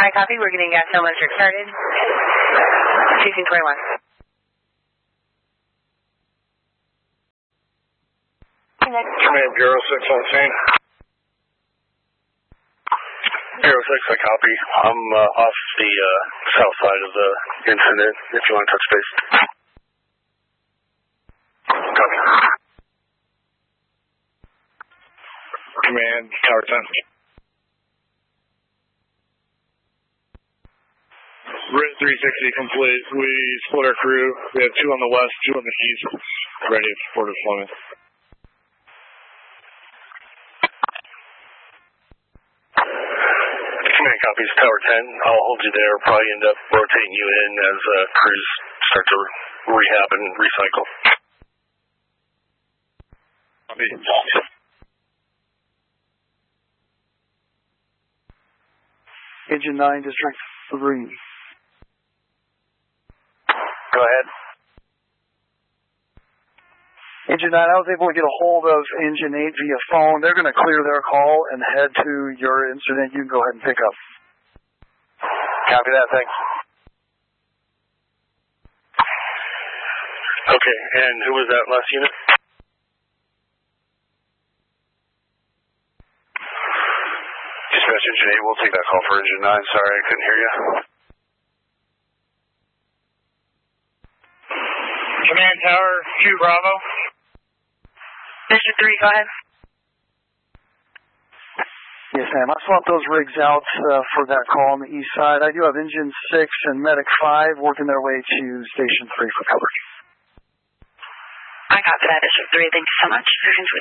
I copy. We're getting gas cylinders started. 1621. Command Bureau 6 on scene. Bureau 6, I copy. I'm off the south side of the incident, if you want to touch base. Copy. Command, Tower 10. RIT 360 complete. We split our crew. We have 2 on the west, 2 on the east. Ready for deployment. Command copies, Tower 10. I'll hold you there. Probably end up rotating you in as crews start to rehab and recycle. Engine 9, District 3. Go ahead. Engine 9, I was able to get a hold of Engine 8 via phone. They're going to clear their call and head to your incident. You can go ahead and pick up. Copy that, thanks. Okay, and who was that last unit? Dispatch Engine 8, we'll take that call for Engine 9. Sorry, I couldn't hear you. Command Tower 2 Bravo. District 3, go ahead. Yes, ma'am. I swapped those rigs out for that call on the east side. I do have Engine 6 and Medic 5 working their way to Station 3 for coverage. I copy that, District 3. Thank you so much.